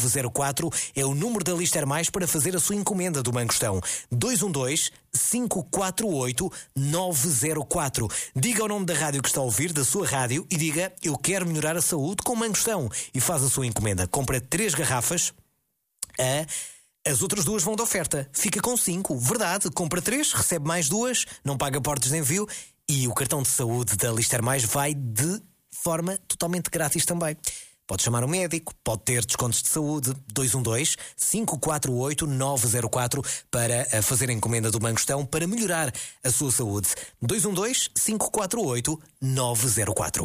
904 é o número da Lister Mais para fazer a sua encomenda do Mangostão. 212-548-904. Diga o nome da rádio que está a ouvir, da sua rádio, e diga: eu quero melhorar a saúde com Mangostão. E faz a sua encomenda. Compra 3 garrafas. As outras 2 vão de oferta. Fica com 5. Verdade. Compra 3, recebe mais 2, não paga portos de envio. E o cartão de saúde da Lister Mais vai de forma totalmente grátis também. Pode chamar um médico, pode ter descontos de saúde. 212-548-904 para fazer a encomenda do Mangostão para melhorar a sua saúde. 212-548-904.